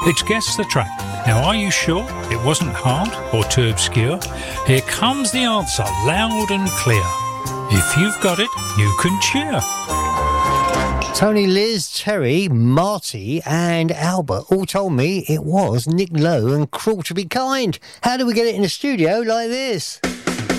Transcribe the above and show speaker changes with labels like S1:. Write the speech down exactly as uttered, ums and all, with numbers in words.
S1: It's Guess the Track. Now, are you sure it wasn't hard or too obscure? Here comes the answer, loud and clear. If you've got it, you can cheer.
S2: Tony, Liz, Terry, Marty and Albert all told me it was Nick Lowe and Cruel to Be Kind. How do we get it in the studio like this?